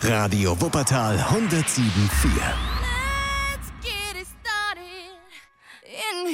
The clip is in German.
Radio Wuppertal 107,4. Let's get it started in